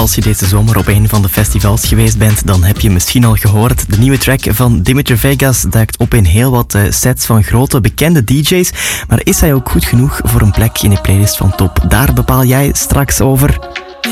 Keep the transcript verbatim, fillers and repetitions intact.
Als je deze zomer op een van de festivals geweest bent, dan heb je misschien al gehoord. De nieuwe track van Dimitri Vegas duikt op in heel wat uh, sets van grote bekende D J's. Maar is hij ook goed genoeg voor een plek in de playlist van Top? Daar bepaal jij straks over.